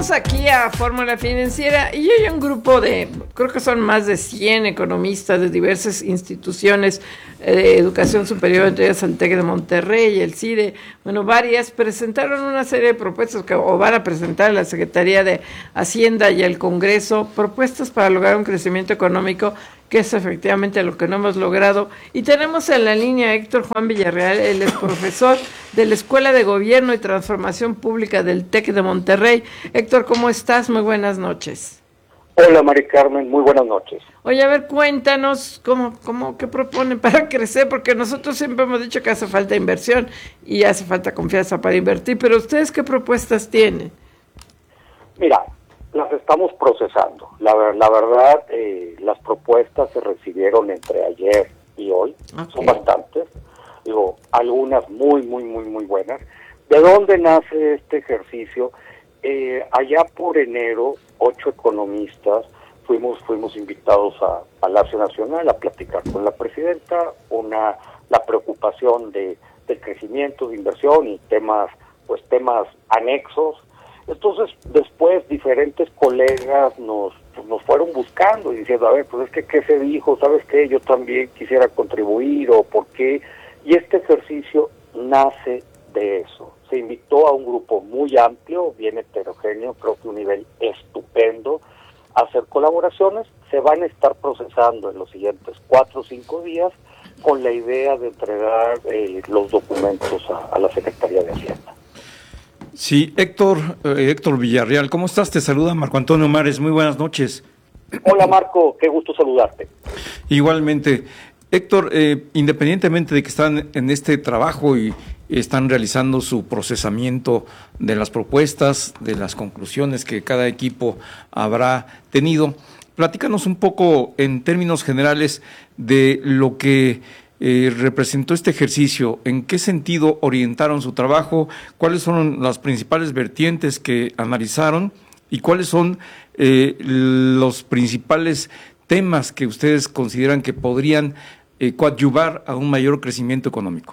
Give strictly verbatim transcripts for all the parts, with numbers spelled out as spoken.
Estamos aquí a Fórmula Financiera y hay un grupo de, creo que son más de cien economistas de diversas instituciones eh, de educación superior, entre ellas el TEC de Monterrey, el CIDE, bueno, varias, presentaron una serie de propuestas que o van a presentar a la Secretaría de Hacienda y al Congreso, propuestas para lograr un crecimiento económico, que es efectivamente lo que no hemos logrado. Y tenemos en la línea a Héctor Juan Villarreal, él es profesor de la Escuela de Gobierno y Transformación Pública del TEC de Monterrey. Héctor, ¿cómo estás? Muy buenas noches. Hola, Mari Carmen, muy buenas noches. Oye, a ver, cuéntanos cómo, cómo, qué proponen para crecer, porque nosotros siempre hemos dicho que hace falta inversión y hace falta confianza para invertir, pero ¿ustedes qué propuestas tienen? Mira, las estamos procesando. La, la verdad, eh, las propuestas se recibieron entre ayer y hoy, okay. Son bastantes, digo, algunas muy, muy, muy, muy buenas. ¿De dónde nace este ejercicio? Eh, allá por enero, ocho economistas fuimos fuimos invitados a Palacio Nacional a platicar con la presidenta, una la preocupación de, de crecimiento, de inversión y temas, pues temas anexos. Entonces, después, diferentes colegas nos nos fueron buscando y diciendo, a ver, pues es que, ¿qué se dijo? ¿Sabes qué? Yo también quisiera contribuir, o ¿por qué? Y este ejercicio nace de eso. Se invitó a un grupo muy amplio, bien heterogéneo, creo que un nivel estupendo, a hacer colaboraciones. Se van a estar procesando en los siguientes cuatro o cinco días con la idea de entregar eh, los documentos a, a la Secretaría de Hacienda. Sí, Héctor, eh, Héctor Villarreal, ¿cómo estás? Te saluda Marco Antonio Mares, muy buenas noches. Hola Marco, qué gusto saludarte. Igualmente. Héctor, eh, independientemente de que están en este trabajo y están realizando su procesamiento de las propuestas, de las conclusiones que cada equipo habrá tenido, platícanos un poco en términos generales de lo que Eh, representó este ejercicio, en qué sentido orientaron su trabajo, cuáles son las principales vertientes que analizaron y cuáles son eh, los principales temas que ustedes consideran que podrían eh, coadyuvar a un mayor crecimiento económico.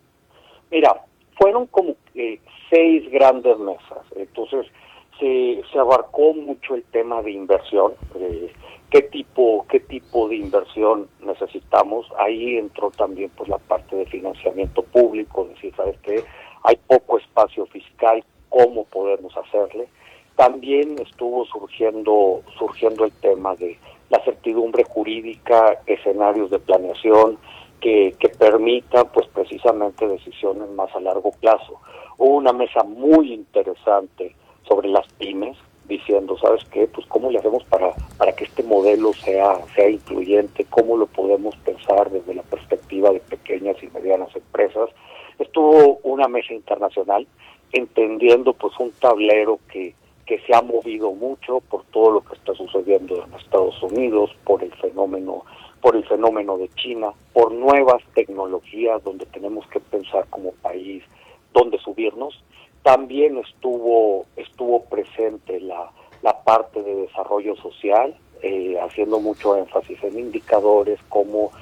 Mira, fueron como eh, seis grandes mesas, entonces se, se abarcó mucho el tema de inversión, eh, qué tipo qué tipo de inversión necesitamos. Ahí entró también pues la parte de financiamiento público, decir, sabes que hay poco espacio fiscal, cómo podemos hacerle. También estuvo surgiendo surgiendo el tema de la certidumbre jurídica, escenarios de planeación que que permitan pues precisamente decisiones más a largo plazo. Hubo una mesa muy interesante sobre las pymes, diciendo, ¿sabes qué? Pues cómo le hacemos para para que este modelo sea sea incluyente, cómo lo podemos pensar desde la perspectiva de pequeñas y medianas empresas. Estuvo una mesa internacional, entendiendo pues un tablero que que se ha movido mucho por todo lo que está sucediendo en Estados Unidos, por el fenómeno por el fenómeno de China, por nuevas tecnologías donde tenemos que pensar como país dónde subirnos. También estuvo estuvo presente la, la parte de desarrollo social, eh, haciendo mucho énfasis en indicadores, cómo,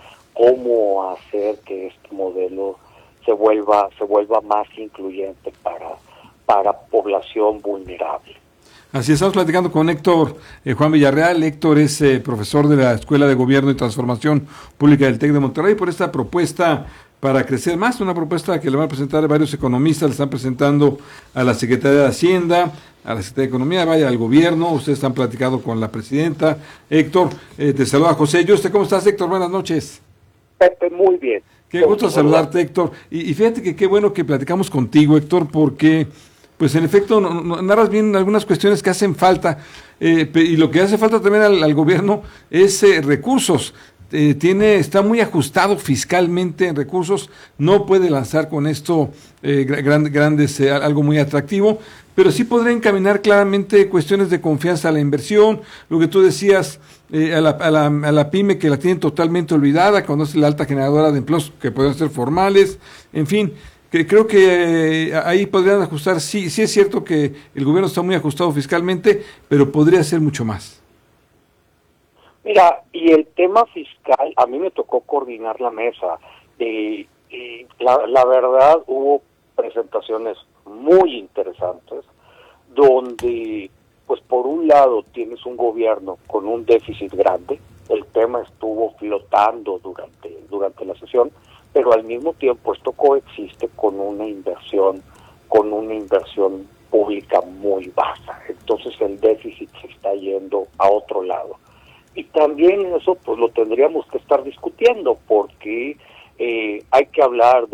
cómo hacer que este modelo se vuelva se vuelva más incluyente para, para población vulnerable. Así estamos platicando con Héctor eh, Juan Villarreal. Héctor es eh, profesor de la Escuela de Gobierno y Transformación Pública del TEC de Monterrey, por esta propuesta para crecer más, una propuesta que le van a presentar varios economistas, le están presentando a la Secretaría de Hacienda, a la Secretaría de Economía, vaya al gobierno. Ustedes han platicado con la presidenta. Héctor, eh, te saluda José Yuste. ¿Cómo estás, Héctor? Buenas noches. Pepe, muy bien. Qué gusto saludarte, Héctor. Y, y fíjate que qué bueno que platicamos contigo, Héctor, porque pues en efecto no, no, narras bien algunas cuestiones que hacen falta, eh, y lo que hace falta también al, al gobierno es eh, recursos. Eh, tiene está muy ajustado fiscalmente en recursos, no puede lanzar con esto eh, gran, grandes eh, algo muy atractivo, pero sí podría encaminar claramente cuestiones de confianza a la inversión, lo que tú decías, eh, a, la, a, la, a la pyme que la tienen totalmente olvidada, conoce la alta generadora de empleos que pueden ser formales, en fin, que creo que eh, ahí podrían ajustar. Sí, sí es cierto que el gobierno está muy ajustado fiscalmente, pero podría ser mucho más. Mira, y el tema fiscal, a mí me tocó coordinar la mesa. Eh, y la, la verdad, hubo presentaciones muy interesantes donde lado tienes un gobierno con un déficit grande, el tema estuvo flotando durante, durante la sesión, pero al mismo tiempo esto coexiste con una inversión, con una inversión pública muy baja. Entonces el déficit se está yendo a otro lado. Y también eso pues lo tendríamos que estar discutiendo, porque eh, hay que hablar de